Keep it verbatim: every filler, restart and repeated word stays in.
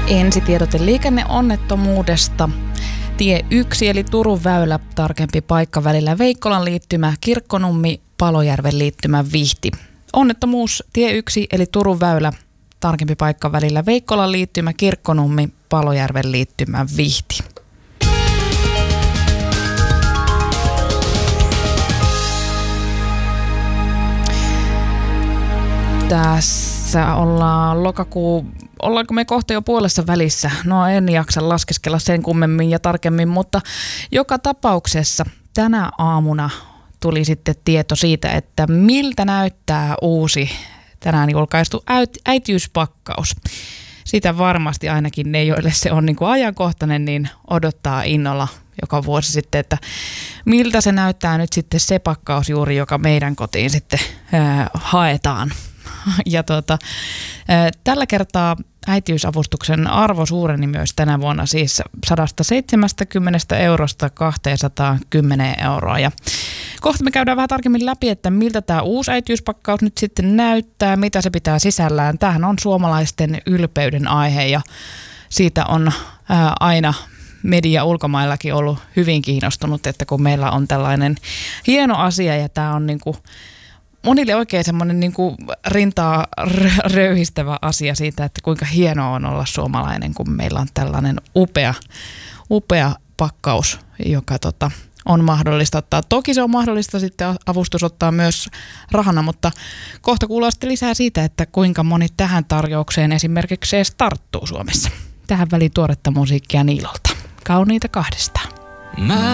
Ensitiedote liikenneonnettomuudesta. Tie yksi eli Turun väylä, tarkempi paikka välillä Veikkolan liittymä, Kirkkonummi, Palojärven liittymä, Vihti. Onnettomuus tie yksi eli Turun väylä, tarkempi paikka välillä Veikkolan liittymä, Kirkkonummi, Palojärven liittymä, Vihti. Tässä ollaan lokakuu, ollaanko me kohta jo puolessa välissä? No en jaksa laskeskella sen kummemmin ja tarkemmin, mutta joka tapauksessa tänä aamuna tuli sitten tieto siitä, että miltä näyttää uusi tänään julkaistu äitiyspakkaus. Sitä varmasti ainakin ne, joille se on niin kuin ajankohtainen, niin odottaa innolla joka vuosi sitten, että miltä se näyttää nyt sitten se pakkaus juuri, joka meidän kotiin sitten ää, haetaan. Ja tuota, ää, tällä kertaa äitiysavustuksen arvo suureni myös tänä vuonna siis sata seitsemänkymmentä eurosta kaksisataakymmenen euroa. Ja kohta me käydään vähän tarkemmin läpi, että miltä tämä uusi äitiyspakkaus nyt sitten näyttää, mitä se pitää sisällään. Tämähän on suomalaisten ylpeyden aihe ja siitä on ää, aina media ulkomaillakin ollut hyvin kiinnostunut, että kun meillä on tällainen hieno asia ja tämä on niin kuin monille oikein semmoinen niin kuin rintaa röyhistävä asia siitä, että kuinka hienoa on olla suomalainen, kun meillä on tällainen upea, upea pakkaus, joka tota, on mahdollista ottaa. Toki se on mahdollista sitten avustus ottaa myös rahana, mutta kohta kuullaan sitten lisää siitä, että kuinka moni tähän tarjoukseen esimerkiksi edes tarttuu Suomessa. Tähän väliin tuoretta musiikkia Niilolta. Kauniita kahdestaan. Mä